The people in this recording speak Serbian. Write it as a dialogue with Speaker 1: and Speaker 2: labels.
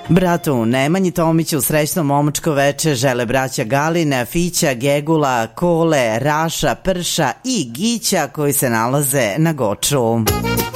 Speaker 1: Bratu Nemanji Tomiću srećno momačko veče žele braća Galina, Fića, Gegula, Kole, Raša, Prša i Gića koji se nalaze na Goču.